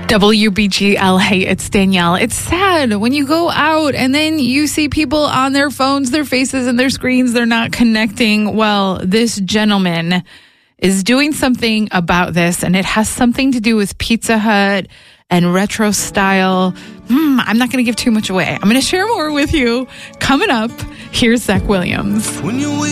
WBGL, hey, it's Danielle. It's sad when you go out and then you see people on their phones, their faces and their screens, they're not connecting. Well, this gentleman is doing something about this, and it has something to do with Pizza Hut and retro style. I'm not going to give too much away. I'm going to share more with you coming up. Here's Zach Williams.